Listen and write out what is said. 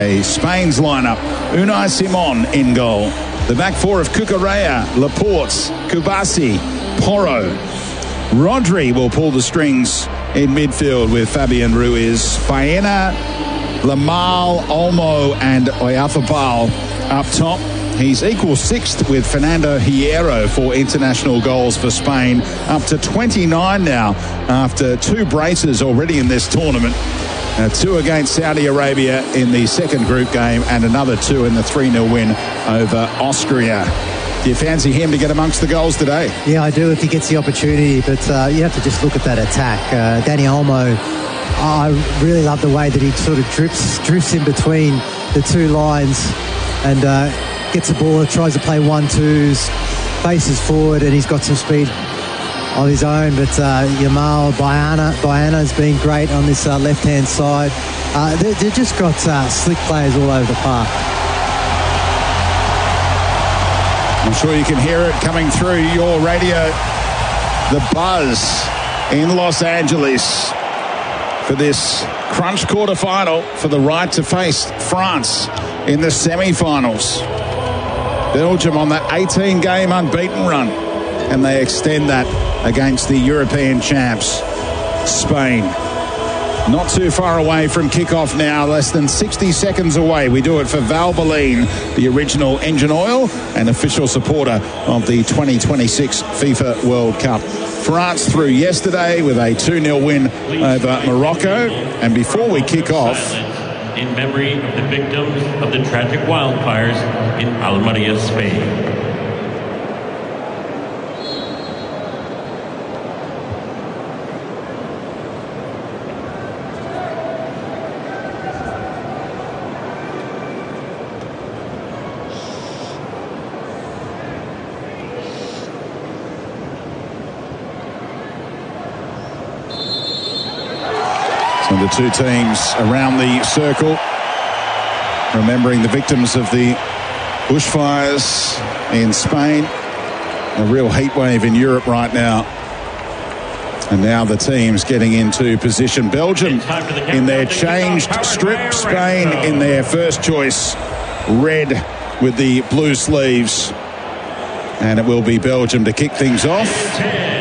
Spain's lineup: Unai Simon in goal. The back four of Cucurella, Laporte, Kubasi, Porro. Rodri will pull the strings in midfield with Fabian Ruiz, Baena, Lamal, Olmo and Oyarzabal up top. He's equal sixth with Fernando Hierro for international goals for Spain, up to 29 now after two braces already in this tournament. Two against Saudi Arabia in the second group game and another two in the 3-0 win over Austria. Do you fancy him to get amongst the goals today? Yeah, I do if he gets the opportunity, but you have to just look at that attack. Dani Olmo, I really love the way that he sort of drifts in between the two lines and gets the ball, tries to play 1-2s, faces forward, and he's got some speed of his own. But Yamal Baana's been great on this left-hand side. They've just got slick players all over the park. I'm sure you can hear it coming through your radio. The buzz in Los Angeles for this crunch quarterfinal for the right to face France in the semi-finals. Belgium on that 18-game unbeaten run, and they extend that against the European champs, Spain. Not too far away from kickoff now, less than 60 seconds away. We do it for Valvoline, the original engine oil and official supporter of the 2026 FIFA World Cup. France through yesterday with a 2-0 win over Morocco. And before we kick off, in memory of the victims of the tragic wildfires in Almeria, Spain. The two teams around the circle, remembering the victims of the bushfires in Spain. A real heat wave in Europe right now. And now the teams getting into position. Belgium in their changed strip. Spain in their first choice red with the blue sleeves. And it will be Belgium to kick things off.